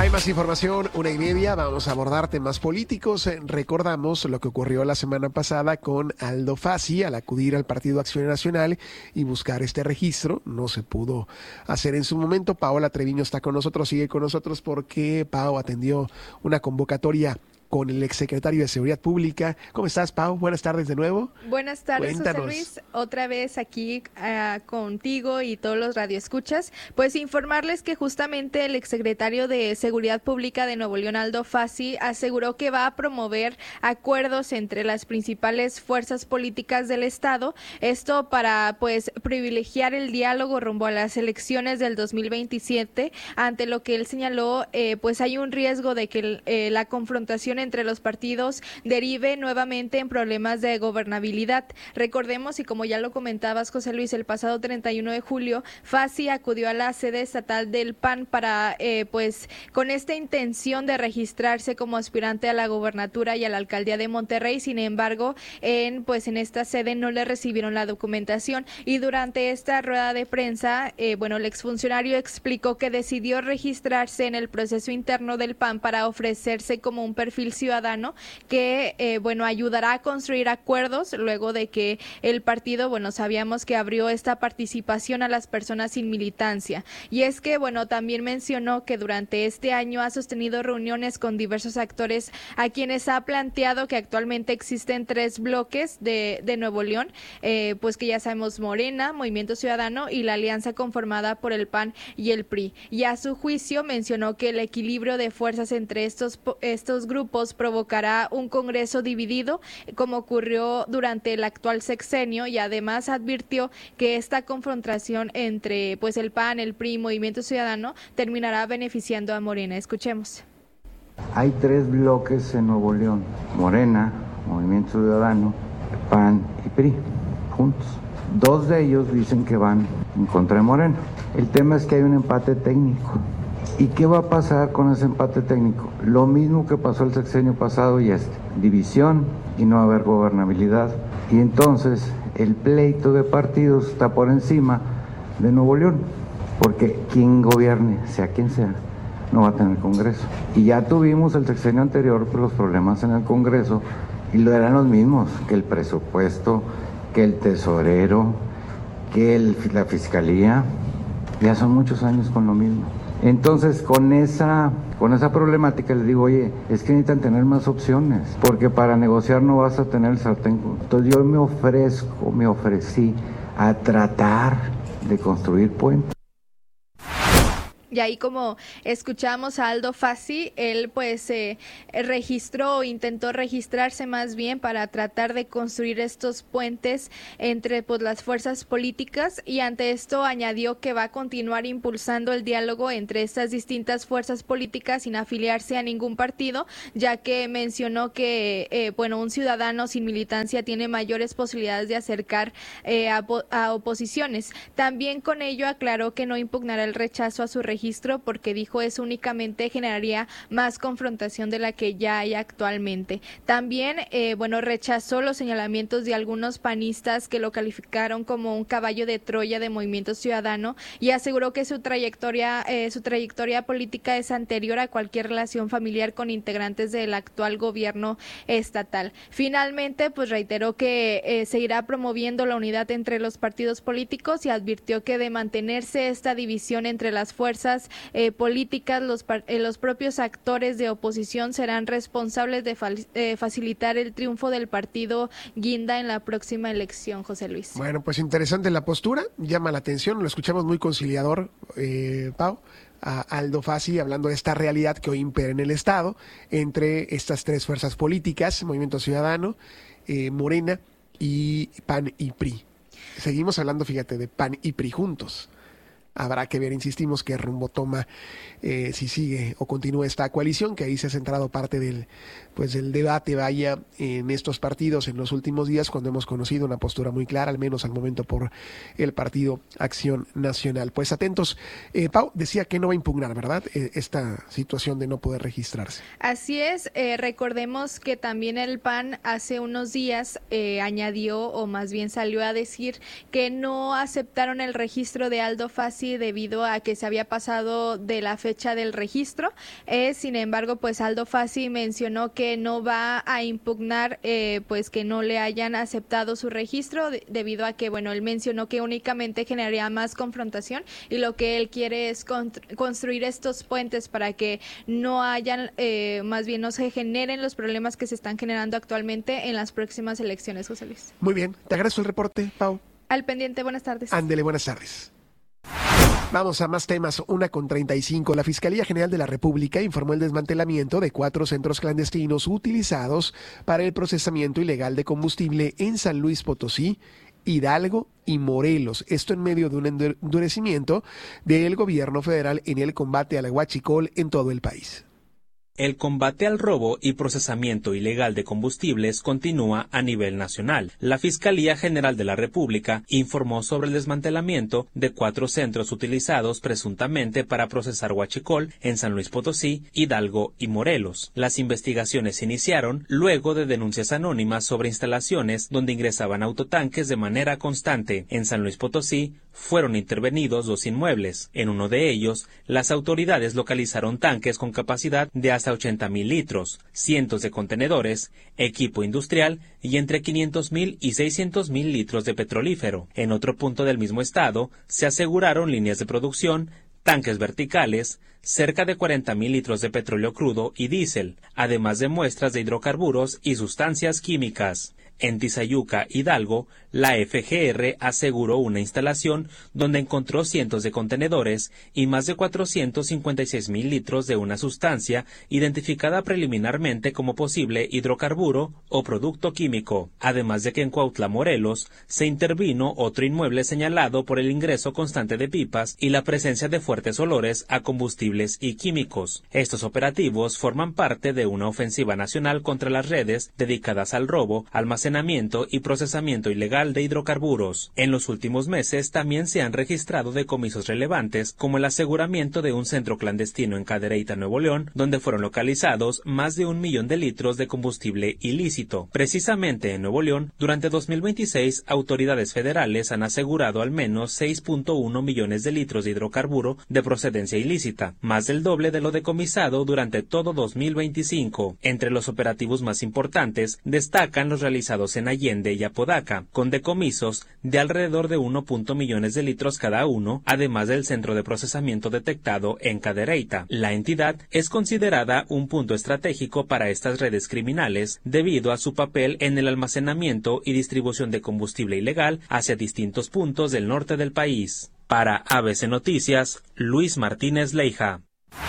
Hay más información, 1:30, vamos a abordar temas políticos. Recordamos lo que ocurrió la semana pasada con Aldo Fassi al acudir al Partido Acción Nacional y buscar este registro. No se pudo hacer en su momento. Paola Treviño está con nosotros, sigue con nosotros porque Pao atendió una convocatoria con el exsecretario de Seguridad Pública. ¿Cómo estás, Pau? Buenas tardes de nuevo. Buenas tardes, Cuéntanos. José Luis. Otra vez aquí contigo y todos los radioescuchas. Pues informarles que justamente el exsecretario de Seguridad Pública de Nuevo León, Aldo Fassi, aseguró que va a promover acuerdos entre las principales fuerzas políticas del Estado. Esto para, pues, privilegiar el diálogo rumbo a las elecciones del 2027, ante lo que él señaló, pues hay un riesgo de que la confrontación entre los partidos derive nuevamente en problemas de gobernabilidad. Recordemos, y como ya lo comentabas, José Luis, el pasado 31 de julio, Fassi acudió a la sede estatal del PAN para, pues, con esta intención de registrarse como aspirante a la gobernatura y a la alcaldía de Monterrey. Sin embargo, en esta sede no le recibieron la documentación, y durante esta rueda de prensa, el exfuncionario explicó que decidió registrarse en el proceso interno del PAN para ofrecerse como un perfil ciudadano que, ayudará a construir acuerdos luego de que el partido, sabíamos que abrió esta participación a las personas sin militancia. Y es que, también mencionó que durante este año ha sostenido reuniones con diversos actores a quienes ha planteado que actualmente existen 3 bloques de Nuevo León, pues que ya sabemos: Morena, Movimiento Ciudadano y la alianza conformada por el PAN y el PRI. Y a su juicio mencionó que el equilibrio de fuerzas entre estos grupos provocará un Congreso dividido, como ocurrió durante el actual sexenio, y además advirtió que esta confrontación entre, pues, el PAN, el PRI y Movimiento Ciudadano terminará beneficiando a Morena. Escuchemos. Hay 3 bloques en Nuevo León: Morena, Movimiento Ciudadano, PAN y PRI, juntos. 2 de ellos dicen que van en contra de Morena. El tema es que hay un empate técnico. ¿Y qué va a pasar con ese empate técnico? Lo mismo que pasó el sexenio pasado y división, y no va a haber gobernabilidad. Y entonces el pleito de partidos está por encima de Nuevo León, porque quien gobierne, sea quien sea, no va a tener Congreso. Y ya tuvimos el sexenio anterior los problemas en el Congreso, y eran los mismos: que el presupuesto, que el tesorero, que la fiscalía. Ya son muchos años con lo mismo. Entonces, con esa problemática les digo: oye, es que necesitan tener más opciones, porque para negociar no vas a tener el sartén. Entonces yo me ofrecí a tratar de construir puentes. Y ahí, como escuchamos a Aldo Fassi, él intentó registrarse más bien para tratar de construir estos puentes entre, pues, las fuerzas políticas, y ante esto añadió que va a continuar impulsando el diálogo entre estas distintas fuerzas políticas sin afiliarse a ningún partido, ya que mencionó que un ciudadano sin militancia tiene mayores posibilidades de acercar a oposiciones. También con ello aclaró que no impugnará el rechazo a su registro, porque dijo eso únicamente generaría más confrontación de la que ya hay actualmente. También rechazó los señalamientos de algunos panistas que lo calificaron como un caballo de Troya de Movimiento Ciudadano, y aseguró que su trayectoria política es anterior a cualquier relación familiar con integrantes del actual gobierno estatal. Finalmente, pues reiteró que seguirá promoviendo la unidad entre los partidos políticos, y advirtió que de mantenerse esta división entre las fuerzas políticas, los propios actores de oposición serán responsables de facilitar el triunfo del partido Guinda en la próxima elección, José Luis. Bueno, pues interesante la postura, llama la atención, lo escuchamos muy conciliador, Pau, a Aldo Fassi hablando de esta realidad que hoy impera en el Estado entre estas 3 fuerzas políticas: Movimiento Ciudadano, Morena y PAN y PRI. Seguimos hablando, fíjate, de PAN y PRI juntos. Habrá que ver, insistimos, qué rumbo toma, si sigue o continúa esta coalición, que ahí se ha centrado parte del debate, vaya, en estos partidos en los últimos días, cuando hemos conocido una postura muy clara, al menos al momento, por el Partido Acción Nacional. Pues atentos. Pau decía que no va a impugnar, ¿verdad?, esta situación de no poder registrarse. Así es. Recordemos que también el PAN hace unos días añadió, o más bien salió a decir, que no aceptaron el registro de Aldo Fassi Fassi debido a que se había pasado de la fecha del registro. Sin embargo, pues Aldo Fassi mencionó que no va a impugnar pues que no le hayan aceptado su registro debido a que, bueno, él mencionó que únicamente generaría más confrontación y lo que él quiere es construir estos puentes para que no hayan, más bien no se generen los problemas que se están generando actualmente en las próximas elecciones, José Luis. Muy bien, te agradezco el reporte, Pau. Al pendiente, buenas tardes. Ándele, buenas tardes. Vamos a más temas. 1:35. La Fiscalía General de la República informó el desmantelamiento de 4 centros clandestinos utilizados para el procesamiento ilegal de combustible en San Luis Potosí, Hidalgo y Morelos. Esto en medio de un endurecimiento del gobierno federal en el combate al huachicol en todo el país. El combate al robo y procesamiento ilegal de combustibles continúa a nivel nacional. La Fiscalía General de la República informó sobre el desmantelamiento de 4 centros utilizados presuntamente para procesar huachicol en San Luis Potosí, Hidalgo y Morelos. Las investigaciones iniciaron luego de denuncias anónimas sobre instalaciones donde ingresaban autotanques de manera constante. En San Luis Potosí fueron intervenidos 2 inmuebles. En uno de ellos, las autoridades localizaron tanques con capacidad de hasta 80,000 litros, cientos de contenedores, equipo industrial y entre 500,000 y 600,000 litros de petrolífero. En otro punto del mismo estado, se aseguraron líneas de producción, tanques verticales, cerca de 40,000 litros de petróleo crudo y diésel, además de muestras de hidrocarburos y sustancias químicas. En Tizayuca, Hidalgo, la FGR aseguró una instalación donde encontró cientos de contenedores y más de 456,000 litros de una sustancia identificada preliminarmente como posible hidrocarburo o producto químico. Además de que en Cuautla, Morelos, se intervino otro inmueble señalado por el ingreso constante de pipas y la presencia de fuertes olores a combustibles y químicos. Estos operativos forman parte de una ofensiva nacional contra las redes dedicadas al robo, almacenamiento y procesamiento ilegal de hidrocarburos. En los últimos meses también se han registrado decomisos relevantes, como el aseguramiento de un centro clandestino en Cadereyta, Nuevo León, donde fueron localizados más de 1 millón de litros de combustible ilícito. Precisamente en Nuevo León, durante 2026, autoridades federales han asegurado al menos 6.1 millones de litros de hidrocarburo de procedencia ilícita, más del doble de lo decomisado durante todo 2025. Entre los operativos más importantes destacan los realizados en Allende y Apodaca, con decomisos de alrededor de 1 millones de litros cada uno, además del centro de procesamiento detectado en Cadereyta. La entidad es considerada un punto estratégico para estas redes criminales debido a su papel en el almacenamiento y distribución de combustible ilegal hacia distintos puntos del norte del país. Para ABC Noticias, Luis Martínez Leija.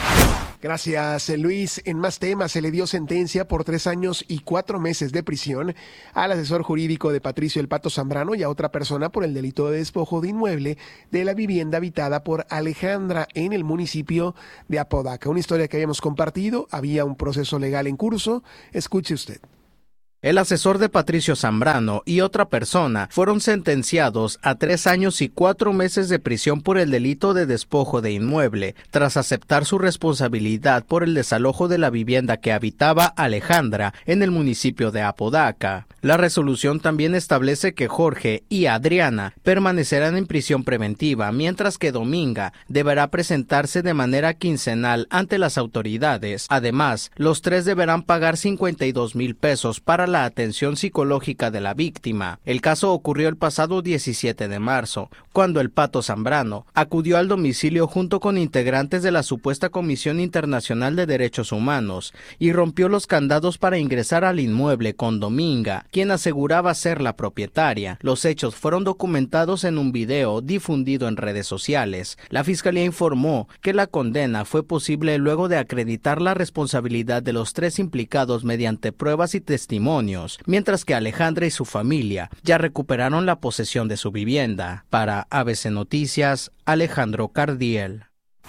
Gracias, Luis. En más temas, se le dio sentencia por 3 años y 4 meses de prisión al asesor jurídico de Patricio El Pato Zambrano y a otra persona por el delito de despojo de inmueble de la vivienda habitada por Alejandra en el municipio de Apodaca. Una historia que habíamos compartido, había un proceso legal en curso. Escuche usted. El asesor de Patricio Zambrano y otra persona fueron sentenciados a 3 años y 4 meses de prisión por el delito de despojo de inmueble, tras aceptar su responsabilidad por el desalojo de la vivienda que habitaba Alejandra en el municipio de Apodaca. La resolución también establece que Jorge y Adriana permanecerán en prisión preventiva, mientras que Dominga deberá presentarse de manera quincenal ante las autoridades. Además, los 3 deberán pagar 52,000 pesos para la atención psicológica de la víctima. El caso ocurrió el pasado 17 de marzo, cuando el Pato Zambrano acudió al domicilio junto con integrantes de la supuesta Comisión Internacional de Derechos Humanos y rompió los candados para ingresar al inmueble con Dominga, quien aseguraba ser la propietaria. Los hechos fueron documentados en un video difundido en redes sociales. La Fiscalía informó que la condena fue posible luego de acreditar la responsabilidad de los 3 implicados mediante pruebas y testimonios, mientras que Alejandra y su familia ya recuperaron la posesión de su vivienda. Para ABC Noticias, Alejandro Cardiel.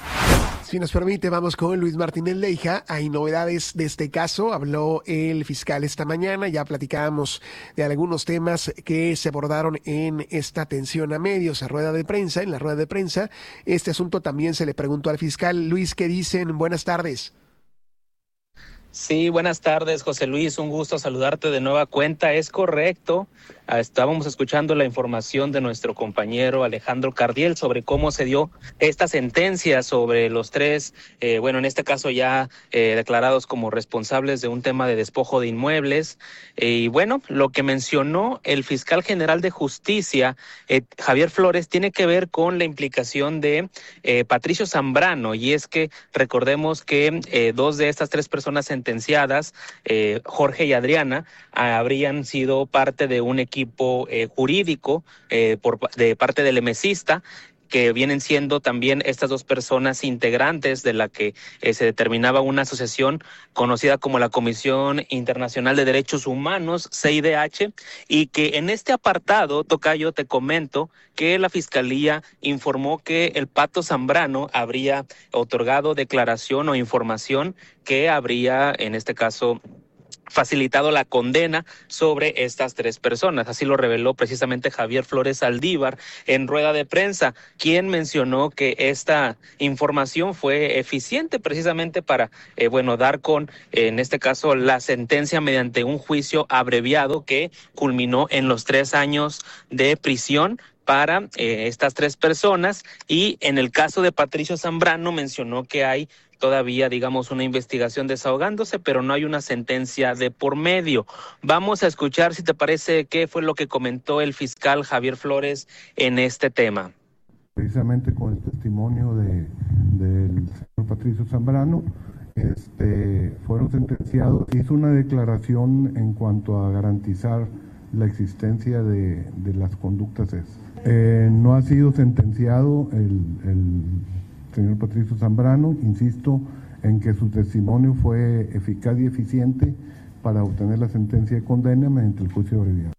Si nos permite, vamos con Luis Martínez Leija. Hay novedades de este caso. Habló el fiscal esta mañana. Ya platicábamos de algunos temas que se abordaron en esta atención a medios, a rueda de prensa, en la rueda de prensa. Este asunto también se le preguntó al fiscal. Luis, ¿qué dicen? Buenas tardes. Sí, buenas tardes, José Luis. Un gusto saludarte de nueva cuenta. Es correcto. Estábamos escuchando la información de nuestro compañero Alejandro Cardiel sobre cómo se dio esta sentencia sobre los tres, en este caso ya declarados como responsables de un tema de despojo de inmuebles. Y bueno, lo que mencionó el fiscal general de justicia, Javier Flores, tiene que ver con la implicación de Patricio Zambrano, y es que recordemos que dos de estas tres personas sentenciadas, Jorge y Adriana, habrían sido parte de un equipo jurídico de parte del emesista, que vienen siendo también estas dos personas integrantes de la que se determinaba una asociación conocida como la Comisión Internacional de Derechos Humanos, CIDH, y que en este apartado, Tocayo, te comento que la Fiscalía informó que el Pato Zambrano habría otorgado declaración o información que habría, en este caso, facilitado la condena sobre estas tres personas. Así lo reveló precisamente Javier Flores Saldívar en rueda de prensa, quien mencionó que esta información fue eficiente precisamente para, dar con, en este caso, la sentencia mediante un juicio abreviado que culminó en los 3 años de prisión para estas tres personas. Y en el caso de Patricio Zambrano mencionó que hay todavía, digamos, una investigación desahogándose, pero no hay una sentencia de por medio. Vamos a escuchar, si te parece, qué fue lo que comentó el fiscal Javier Flores en este tema. Precisamente con el testimonio del señor Patricio Zambrano, fueron sentenciados. Hizo una declaración en cuanto a garantizar la existencia de las conductas esas. No ha sido sentenciado el señor Patricio Zambrano. Insisto en que su testimonio fue eficaz y eficiente para obtener la sentencia de condena mediante el juicio abreviado.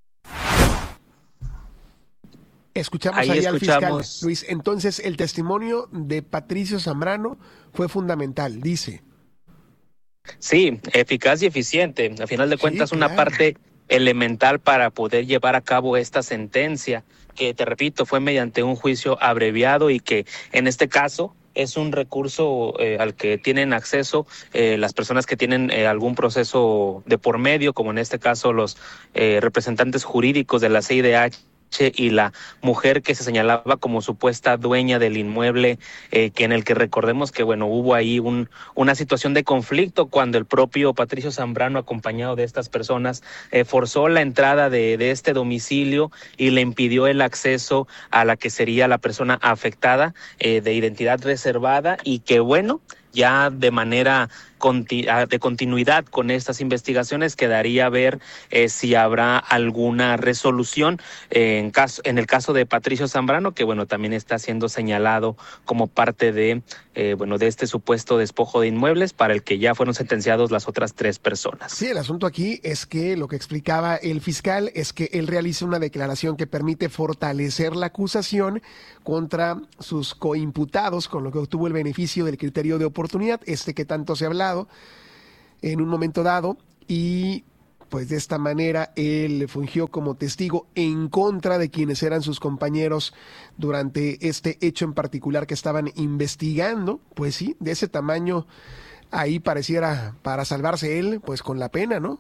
Escuchamos ahí al fiscal, Luis. Entonces, el testimonio de Patricio Zambrano fue fundamental, dice. Sí, eficaz y eficiente. A final de cuentas, sí, claro, una parte elemental para poder llevar a cabo esta sentencia, que te repito, fue mediante un juicio abreviado y que en este caso es un recurso al que tienen acceso las personas que tienen algún proceso de por medio, como en este caso los representantes jurídicos de la CIDH y la mujer que se señalaba como supuesta dueña del inmueble, que en el que recordemos que hubo ahí una situación de conflicto cuando el propio Patricio Zambrano, acompañado de estas personas, forzó la entrada de este domicilio y le impidió el acceso a la que sería la persona afectada, de identidad reservada, y que ya de manera de continuidad con estas investigaciones quedaría a ver si habrá alguna resolución en el caso de Patricio Zambrano, que también está siendo señalado como parte de este supuesto despojo de inmuebles, para el que ya fueron sentenciados las otras 3 personas. Sí, el asunto aquí es que lo que explicaba el fiscal es que él realiza una declaración que permite fortalecer la acusación contra sus coimputados, con lo que obtuvo el beneficio del criterio de oportunidad, que tanto se ha hablado en un momento dado, y pues de esta manera él fungió como testigo en contra de quienes eran sus compañeros durante este hecho en particular que estaban investigando. Pues sí, de ese tamaño, ahí pareciera para salvarse él, pues con la pena, ¿no?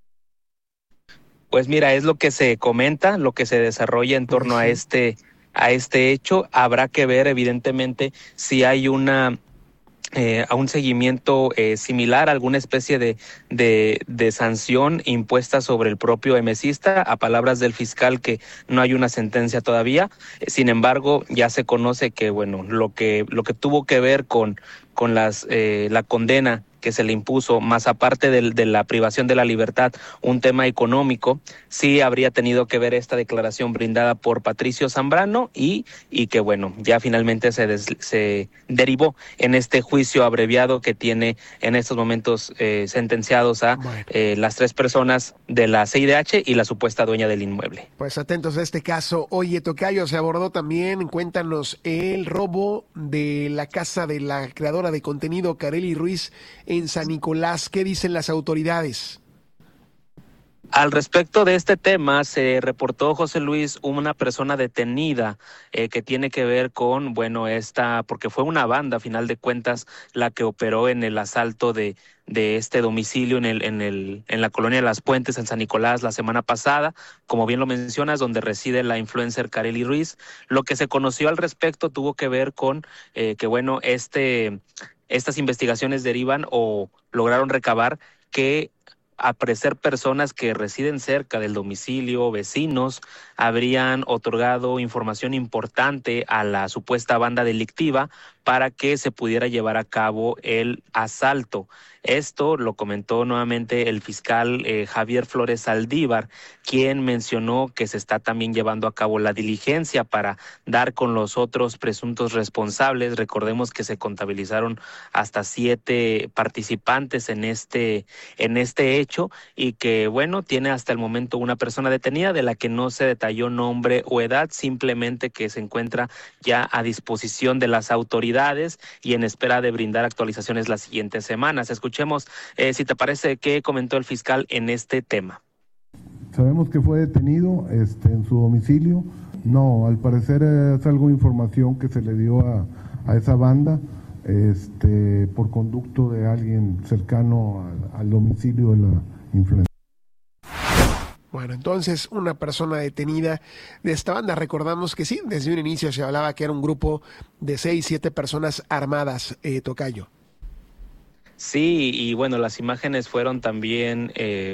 Pues mira, es lo que se comenta, lo que se desarrolla en torno a este hecho. Habrá que ver, evidentemente, si hay a un seguimiento similar, alguna especie de sanción impuesta sobre el propio emesista, a palabras del fiscal que no hay una sentencia todavía. Sin embargo, ya se conoce que lo que tuvo que ver con la condena que se le impuso, más aparte de la privación de la libertad, un tema económico, sí habría tenido que ver esta declaración brindada por Patricio Zambrano y que ya finalmente se derivó en este juicio abreviado que tiene en estos momentos sentenciados a las 3 personas de la CIDH y la supuesta dueña del inmueble. Pues atentos a este caso. Oye, Tocayo, se abordó también, cuéntanos, el robo de la casa de la creadora de contenido Karely Ruiz en San Nicolás. ¿Qué dicen las autoridades? Al respecto de este tema, se reportó, José Luis, una persona detenida que tiene que ver con, porque fue una banda, a final de cuentas, la que operó en el asalto de este domicilio en la colonia de Las Puentes, en San Nicolás, la semana pasada, como bien lo mencionas, donde reside la influencer Karely Ruiz. Lo que se conoció al respecto tuvo que ver con estas investigaciones derivan o lograron recabar que apresar personas que residen cerca del domicilio, vecinos, habrían otorgado información importante a la supuesta banda delictiva para que se pudiera llevar a cabo el asalto. Esto lo comentó nuevamente el fiscal Javier Flores Saldívar, quien mencionó que se está también llevando a cabo la diligencia para dar con los otros presuntos responsables. Recordemos que se contabilizaron hasta 7 participantes en este hecho y que, tiene hasta el momento una persona detenida de la que no se detalló nombre o edad, simplemente que se encuentra ya a disposición de las autoridades y en espera de brindar actualizaciones las siguientes semanas. Escuchemos, si te parece, qué comentó el fiscal en este tema. Sabemos que fue detenido en su domicilio. No, al parecer es algo de información que se le dio a esa banda por conducto de alguien cercano al domicilio de la influencer. Bueno, entonces una persona detenida de esta banda. Recordamos que sí, desde un inicio se hablaba que era un grupo de 6, 7 personas armadas, Tocayo. Sí, y las imágenes fueron también,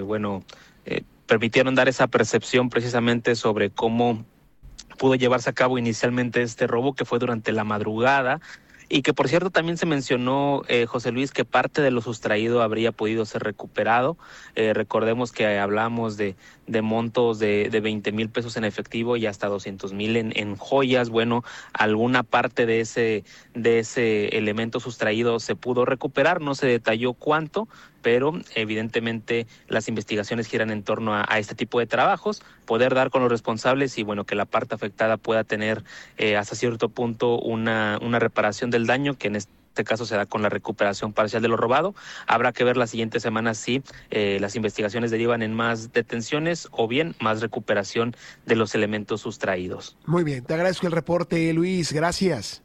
permitieron dar esa percepción precisamente sobre cómo pudo llevarse a cabo inicialmente este robo, que fue durante la madrugada. Y que, por cierto, también se mencionó, José Luis, que parte de lo sustraído habría podido ser recuperado. Recordemos que hablamos de montos de 20,000 pesos en efectivo y hasta 200,000 en joyas. Alguna parte de ese elemento sustraído se pudo recuperar, no se detalló cuánto, pero evidentemente las investigaciones giran en torno a este tipo de trabajos, poder dar con los responsables y que la parte afectada pueda tener hasta cierto punto una reparación del daño, que en este caso se da con la recuperación parcial de lo robado. Habrá que ver las siguientes semanas si las investigaciones derivan en más detenciones o bien más recuperación de los elementos sustraídos. Muy bien, te agradezco el reporte, Luis, gracias.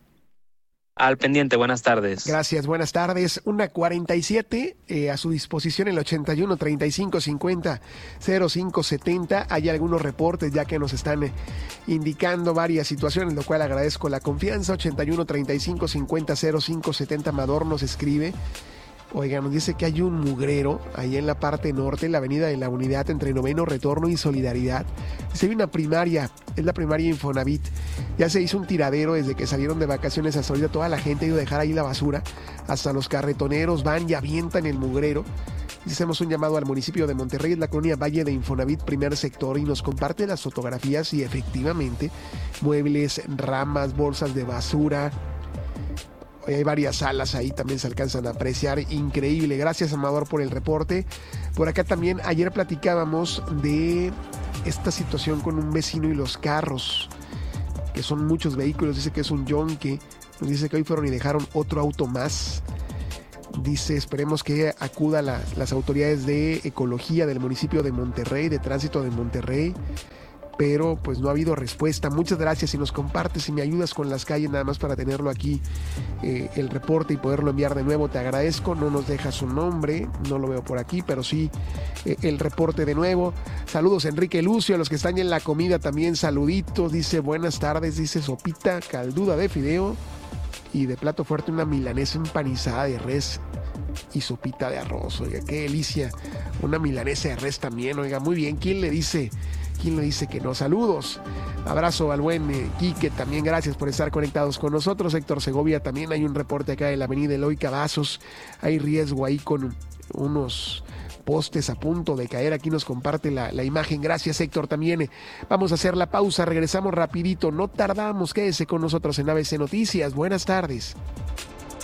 Al pendiente, buenas tardes. Gracias, buenas tardes. 1:47, a su disposición el 81 35 50 05 70. Hay algunos reportes ya que nos están indicando varias situaciones, lo cual agradezco la confianza. 81 35 50 05 70. Amador nos escribe. Oiga, nos dice que hay un mugrero ahí en la parte norte, en la avenida de la Unidad, entre Noveno Retorno y Solidaridad. Dice, hay una primaria, es la primaria Infonavit. Ya se hizo un tiradero desde que salieron de vacaciones hasta ahorita. Toda la gente ha ido a dejar ahí la basura. Hasta los carretoneros van y avientan el mugrero. Hacemos un llamado al municipio de Monterrey, es la colonia Valle de Infonavit, primer sector, y nos comparte las fotografías y efectivamente muebles, ramas, bolsas de basura. Hay varias salas ahí, también se alcanzan a apreciar. Increíble. Gracias, Amador, por el reporte. Por acá también, ayer platicábamos de esta situación con un vecino y los carros, que son muchos vehículos. Dice que es un yonque. Nos dice que hoy fueron y dejaron otro auto más. Dice, esperemos que acuda las autoridades de ecología del municipio de Monterrey, de tránsito de Monterrey, pero pues no ha habido respuesta. Muchas gracias. Si nos compartes, si me ayudas con las calles nada más para tenerlo aquí, el reporte, y poderlo enviar de nuevo, te agradezco. No nos deja su nombre, no lo veo por aquí, pero sí el reporte de nuevo. Saludos, Enrique Lucio, a los que están en la comida también, saluditos. Dice, buenas tardes, dice, sopita calduda de fideo y de plato fuerte una milanesa empanizada de res y sopita de arroz. Oiga, qué delicia. Una milanesa de res también, oiga, muy bien. ¿Quién le dice que no? Saludos. Abrazo al buen Quique, también gracias por estar conectados con nosotros. Héctor Segovia, también hay un reporte acá de la avenida Eloy Cavazos. Hay riesgo ahí con unos postes a punto de caer. Aquí nos comparte la imagen. Gracias, Héctor, también. Vamos a hacer la pausa, regresamos rapidito, no tardamos. Quédese con nosotros en ABC Noticias. Buenas tardes.